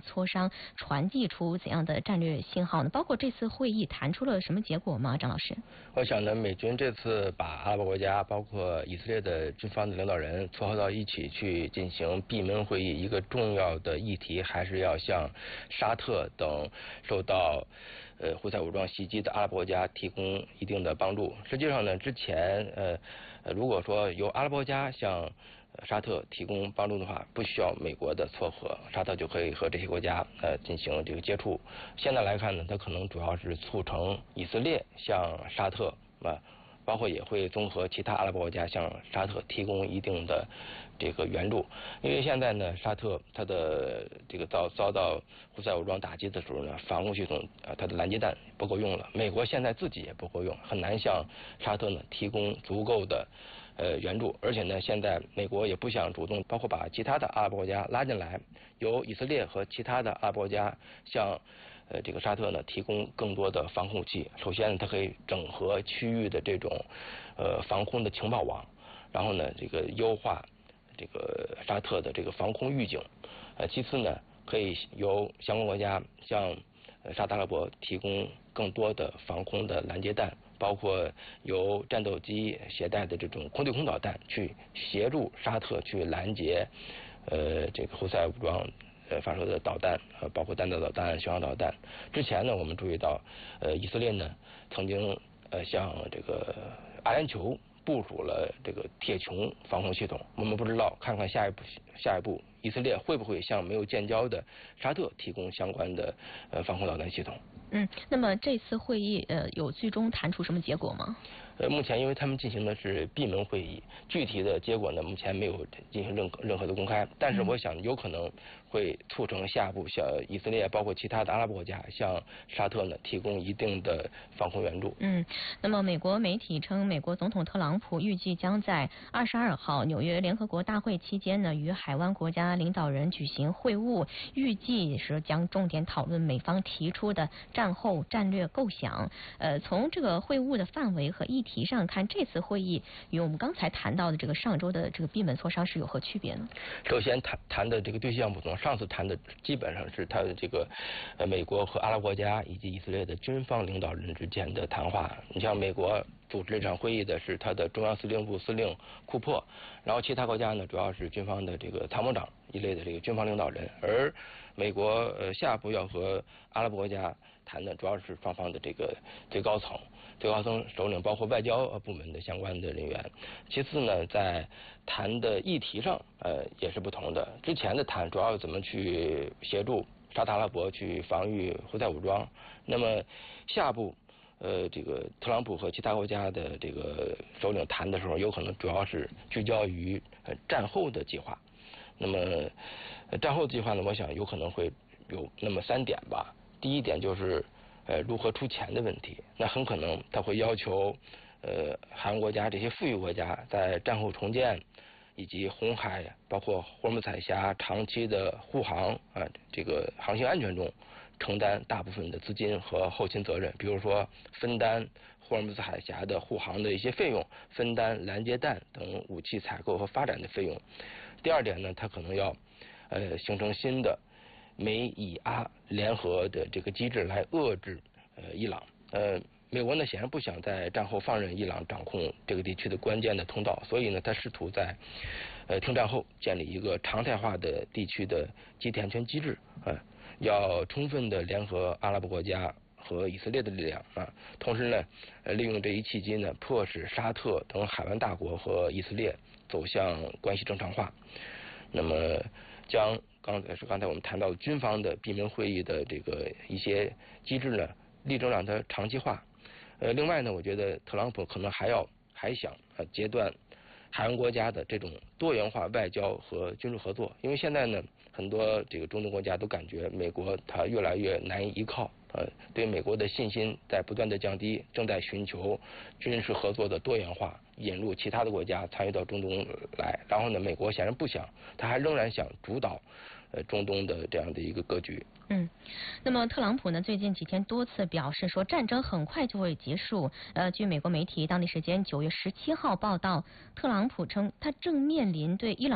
磋商传递出怎样的战略信号呢？包括这次会议谈出了什么结果吗？张老师， 我想呢，美军这次把阿拉伯国家，包括以色列的军方的领导人撮合到一起去进行闭门会议，一个重要的议题还是要向沙特等受到胡塞武装袭击的阿拉伯国家提供一定的帮助。实际上呢，之前如果说由阿拉伯国家向沙特提供帮助的话，不需要美国的撮合，沙特就可以和这些国家进行这个接触。现在来看呢，它可能主要是促成以色列向沙特包括也会综合其他阿拉伯国家向沙特提供一定的这个援助，因为现在呢，沙特它的这个遭到胡塞武装打击的时候呢，防空系统它的拦截弹不够用了，美国现在自己也不够用，很难向沙特呢提供足够的援助，而且呢，现在美国也不想主动，包括把其他的阿拉伯国家拉进来，由以色列和其他的阿拉伯国家向这个沙特呢提供更多的防空武器。首先呢，它可以整合区域的这种防空的情报网，然后呢，这个优化这个沙特的这个防空预警。其次呢，可以由相关国家向沙特阿拉伯提供更多的防空的拦截弹，包括由战斗机携带的这种空对空导弹，去协助沙特去拦截这个胡塞武装发射的导弹，包括弹道导弹、巡航导弹。之前呢，我们注意到以色列呢曾经向这个阿联酋部署了这个铁穹防空系统，我们不知道，看看下一步以色列会不会向没有建交的沙特提供相关的防空导弹系统。 那么这次会议有最终谈出什么结果吗？ 目前因为他们进行的是闭门会议，具体的结果呢，目前没有进行任何的公开。但是我想有可能会促成下一步向以色列包括其他的阿拉伯国家向沙特呢提供一定的防空援助。 那么美国媒体称，美国总统特朗普预计将在22号纽约联合国大会期间呢，与海湾国家领导人举行会晤，预计是将重点讨论美方提出的战后战略构想。从这个会晤的范围和议题上看，这次会议与我们刚才谈到的这个上周的这个闭门磋商是有何区别呢？ 首先谈的这个对象不同，上次谈的基本上是他的这个美国和阿拉伯国家以及以色列的军方领导人之间的谈话。你像美国组织这场会议的是他的中央司令部司令库珀，然后其他国家呢主要是军方的这个参谋长一类的这个军方领导人，而美国下一步要和阿拉伯国家谈的主要是双方的这个最高层首领，包括外交部门的相关的人员。其次呢，在谈的议题上也是不同的，之前的谈主要怎么去协助沙特阿拉伯去防御胡塞武装，那么下一步这个特朗普和其他国家的这个首领谈的时候，有可能主要是聚焦于战后的计划。那么战后计划呢，我想有可能会有那么3点吧。第一点就是如何出钱的问题，那很可能他会要求海湾国家这些富裕国家在战后重建以及红海包括霍尔木兹海峡长期的护航这个航行安全中承担大部分的资金和后勤责任，比如说分担霍尔木兹海峡的护航的一些费用，分担拦截弹等武器采购和发展的费用。第二点呢，它可能要形成新的美以阿联合的这个机制来遏制伊朗。美国呢显然不想在战后放任伊朗掌控这个地区的关键的通道，所以呢，他试图在停战后建立一个常态化的地区的集体安全机制，要充分的联合阿拉伯国家和以色列的力量同时呢，利用这一契机呢，迫使沙特等海湾大国和以色列走向关系正常化。那么将刚才我们谈到军方的闭门会议的这个一些机制呢，力争让它长期化。另外呢，我觉得特朗普可能还想截断海湾国家的这种多元化外交和军事合作，因为现在呢，很多这个中东国家都感觉美国它越来越难以依靠，对美国的信心在不断的降低，正在寻求军事合作的多元化，引入其他的国家参与到中东来。然后呢，美国显然不想，他还仍然想主导中东的这样的一个格局。 那么特朗普呢，最近几天多次表示说战争很快就会结束。据美国媒体当地时间9月17号报道，特朗普称他正面临对伊朗